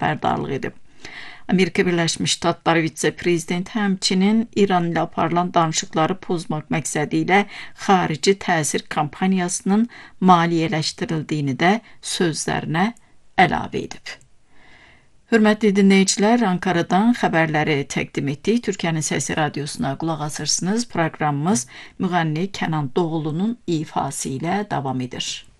xəbərdarlıq edib. Amerika Birləşmiş Ştatları vitse-prezidenti həmçinin İran ilə aparılan danışıqları pozmaq məqsədi ilə xarici təsir kampaniyasının maliyyələşdirildiyini də sözlərinə əlavə edib. Hörmətli dinləyicilər, Ankaradan xəbərləri təqdim etdik. Türkiyənin Səsi Radiosuna qulaq asırsınız. Proqramımız müğənni Kənan Doğulu'nun ifası ilə davam edir.